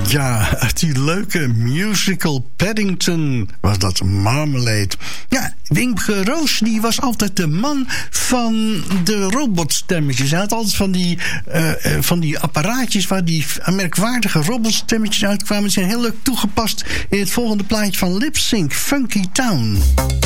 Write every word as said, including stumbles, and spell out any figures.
Ja, uit die leuke musical Paddington was dat Marmalade. Ja, Wimke Roos die was altijd de man van de robotstemmetjes. Hij had altijd van die, uh, van die apparaatjes waar die merkwaardige robotstemmetjes uitkwamen. Die zijn heel leuk toegepast in het volgende plaatje van Lip Sync, Funky Town.